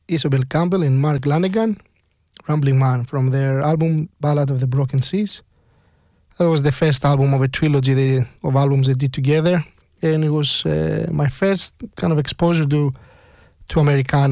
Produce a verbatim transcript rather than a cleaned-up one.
Isobel Campbell and Mark Lanegan, Rambling Man, from their album Ballad of the Broken Seas. That was the first album of a trilogy they, of albums they did together, and it was uh, my first kind of exposure to to Americana.